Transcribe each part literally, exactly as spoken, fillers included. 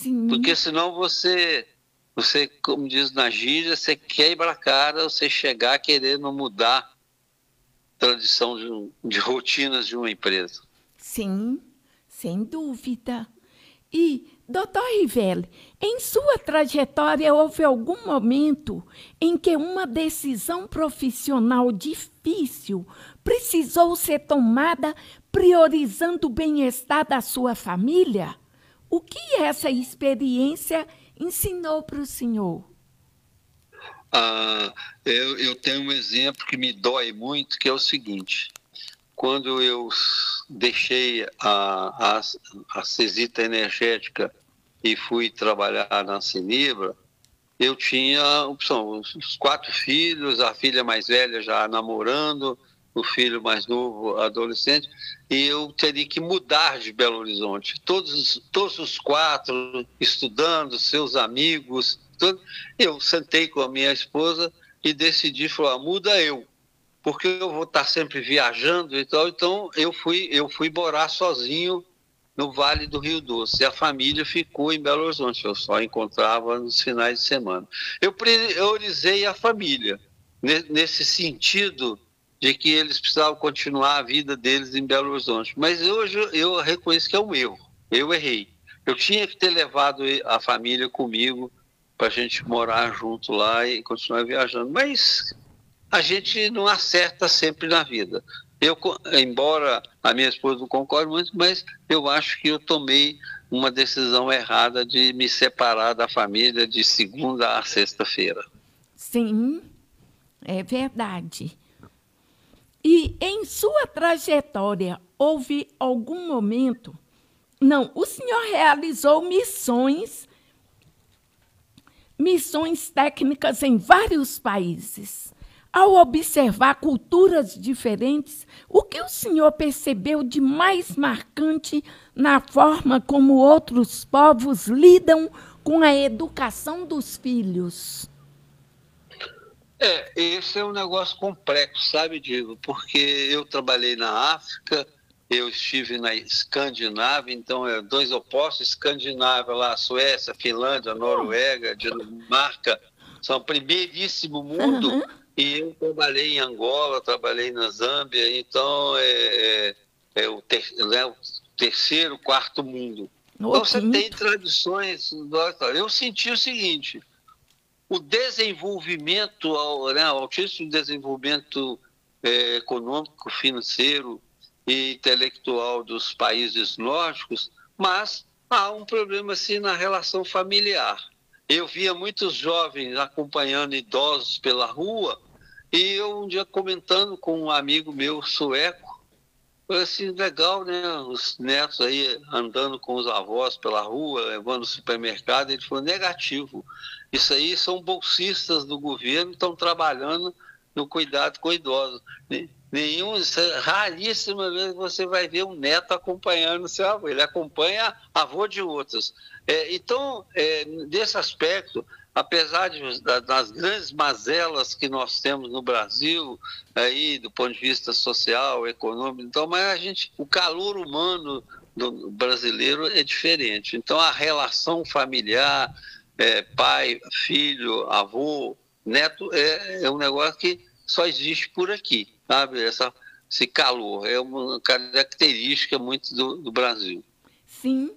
Porque Sim. senão você, você, como diz na gíria, você quebra a cara, você chegar querendo mudar a tradição de, um- de rotinas de uma empresa. Sim, sem dúvida. E, doutor Rivelli, em sua trajetória houve algum momento em que uma decisão profissional difícil precisou ser tomada priorizando o bem-estar da sua família? O que essa experiência ensinou para o senhor? Ah, eu, eu tenho um exemplo que me dói muito, que é o seguinte. Quando eu deixei a, a, a Cesita Energética e fui trabalhar na Sinibra, eu tinha opção, os quatro filhos, a filha mais velha já namorando, o filho mais novo adolescente, e eu teria que mudar de Belo Horizonte. Todos, todos os quatro estudando, seus amigos, tudo. Eu sentei com a minha esposa e decidi, falar, muda eu, porque eu vou estar sempre viajando e tal, então eu fui, eu fui morar sozinho no Vale do Rio Doce. E a família ficou em Belo Horizonte, eu só encontrava nos finais de semana. Eu priorizei a família, nesse sentido de que eles precisavam continuar a vida deles em Belo Horizonte. Mas hoje eu reconheço que é um erro, eu errei. Eu tinha que ter levado a família comigo para a gente morar junto lá e continuar viajando. Mas a gente não acerta sempre na vida. Eu, embora a minha esposa não concorde muito, mas eu acho que eu tomei uma decisão errada de me separar da família de segunda a sexta-feira. Sim, é verdade. E em sua trajetória houve algum momento. Não, o senhor realizou missões, missões técnicas em vários países. Ao observar culturas diferentes, o que o senhor percebeu de mais marcante na forma como outros povos lidam com a educação dos filhos? É, esse é um negócio complexo, sabe, Diego? Porque eu trabalhei na África, eu estive na Escandinávia, então é dois opostos, Escandinávia lá, Suécia, Finlândia, Oh, Noruega, Dinamarca, são primeiríssimo mundo, aham. e eu trabalhei em Angola, trabalhei na Zâmbia, então é, é, é o, ter, né, o terceiro, quarto mundo. O Então você tem quinto. tradições, eu senti o seguinte, o desenvolvimento, né, o altíssimo desenvolvimento é, econômico, financeiro e intelectual dos países nórdicos, mas há um problema assim na relação familiar. Eu via muitos jovens acompanhando idosos pela rua e eu um dia comentando com um amigo meu sueco, foi assim, legal, né? Os netos aí andando com os avós pela rua, levando ao supermercado. Ele falou, negativo. Isso aí são bolsistas do governo, estão trabalhando no cuidado com idosos. Nenhum, isso é raríssima vez que você vai ver um neto acompanhando o seu avô. Ele acompanha avô de outros. É, então, é, desse aspecto, apesar de, das grandes mazelas que nós temos no Brasil, aí do ponto de vista social, econômico, então, mas a gente, o calor humano do brasileiro é diferente. Então, a relação familiar, é, pai, filho, avô, neto, é, é um negócio que só existe por aqui, sabe? Essa, esse calor é uma característica muito do, do Brasil. Sim,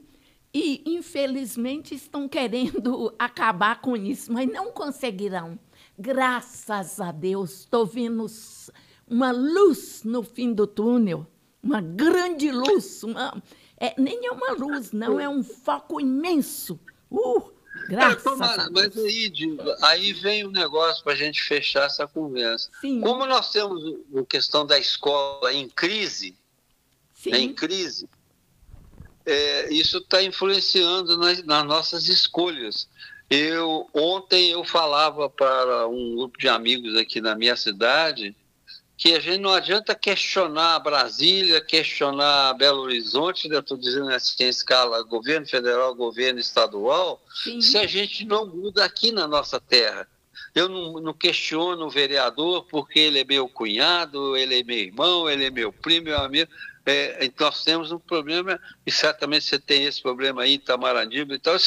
e infelizmente estão querendo acabar com isso, mas não conseguirão. Graças a Deus, estou vendo uma luz no fim do túnel, uma grande luz. Uma, é, nem é uma luz, não, é um foco imenso. Uh, É, graças a tomara, mas Deus. aí, Diva, aí vem um negócio para a gente fechar essa conversa. Sim, Como nós temos a questão da escola em crise, né, em sim, crise, é, isso está influenciando nas, nas nossas escolhas. Eu, ontem eu falava para um grupo de amigos aqui na minha cidade que a gente não adianta questionar Brasília, questionar Belo Horizonte, né? Estou dizendo assim, em escala governo federal, governo estadual, se sim. a gente não muda aqui na nossa terra. Eu não, não questiono o vereador porque ele é meu cunhado, ele é meu irmão, ele é meu primo, meu amigo. É, nós temos um problema, e certamente você tem esse problema aí em Tamarandiba e tal.